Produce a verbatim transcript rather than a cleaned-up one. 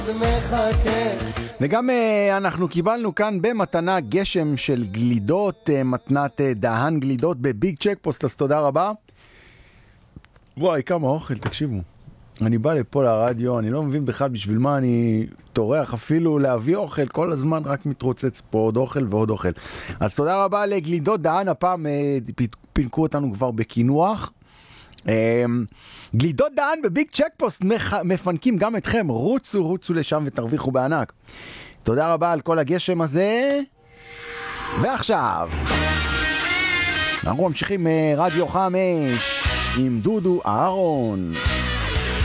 וגם אנחנו קיבלנו כאן במתנה גשם של גלידות, מתנת דהן גלידות בביג צ'ק פוסט, אז תודה רבה. וואי, כמה אוכל, תקשיבו. אני בא לפה לרדיו, אני לא מבין בכלל בשביל מה אני תורח אפילו להביא אוכל, כל הזמן רק מתרוצץ פה עוד אוכל ועוד אוכל. אז תודה רבה לגלידות דהן, הפעם פינקו אותנו כבר בכינוח. גלידות דהן בביג צ'ק פוסט מפנקים גם אתכם, רוצו רוצו לשם ותרוויחו בענק. תודה רבה על כל הגשם הזה. ועכשיו אנחנו ממשיכים רדיו חמש עם דודו אהרון.